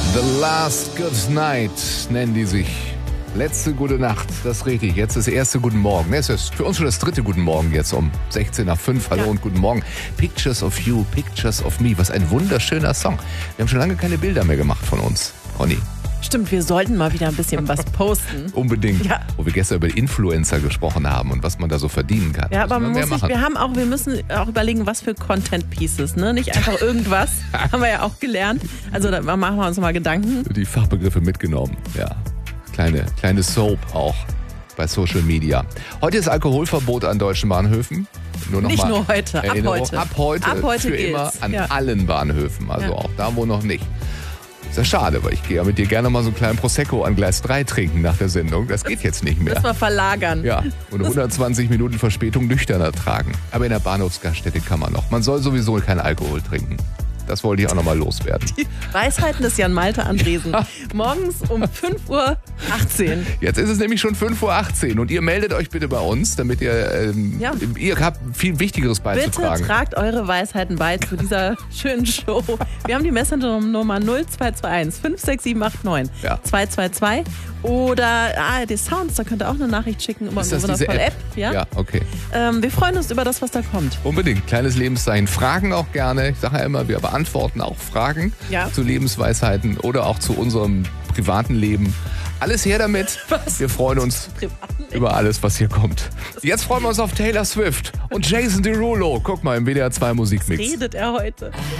The Last Good Night nennen die sich. Letzte gute Nacht, das ist richtig. Jetzt das erste Guten Morgen. Es ist für uns schon das dritte Guten Morgen jetzt um 16:05. Hallo und guten Morgen. Pictures of You, Pictures of Me. Was ein wunderschöner Song. Wir haben schon lange keine Bilder mehr gemacht von uns, Conny. Stimmt, wir sollten mal wieder ein bisschen was posten. Unbedingt. Ja. Wo wir gestern über Influencer gesprochen haben und was man da so verdienen kann. Ja, aber wir wir müssen auch überlegen, was für Content Pieces, ne? Nicht einfach irgendwas. Haben wir ja auch gelernt. Also da machen wir uns mal Gedanken. Die Fachbegriffe mitgenommen, ja. Kleine Soap auch bei Social Media. Heute ist Alkoholverbot an deutschen Bahnhöfen. Nicht nur heute, ab heute. Ab heute für geht's. immer an Ja. allen Bahnhöfen. Also auch da, wo noch nicht. Ist ja schade, weil ich gehe ja mit dir gerne mal so einen kleinen Prosecco an Gleis 3 trinken nach der Sendung. Das geht jetzt nicht mehr. Müssen wir verlagern. Ja, und 120 Minuten Verspätung nüchtern ertragen. Aber in der Bahnhofsgaststätte kann man noch. Man soll sowieso keinen Alkohol trinken. Das wollte ich auch nochmal loswerden. Die Weisheiten des Jan Malte Andresen. Morgens um 5:18 Uhr. Jetzt ist es nämlich schon 5:18 Uhr und ihr meldet euch bitte bei uns, damit ihr habt viel Wichtigeres beizutragen. Bitte tragt eure Weisheiten bei zu dieser schönen Show. Wir haben die Messenger-Nummer 0221 56789 Ja. 222 oder ARD Sounds, da könnt ihr auch eine Nachricht schicken über Ist das unsere diese App. Ja, Ja? okay. Wir freuen uns über das, was da kommt. Unbedingt. Kleines Lebenszeichen. Fragen auch gerne. Ich sage ja immer, wir beantworten auch Fragen zu Lebensweisheiten oder auch zu unserem privaten Leben. Alles her damit. Was? Wir freuen uns über alles, was hier kommt. Jetzt freuen wir uns auf Taylor Swift und Jason Derulo. Guck mal im WDR 2 Musikmix. Redet er heute?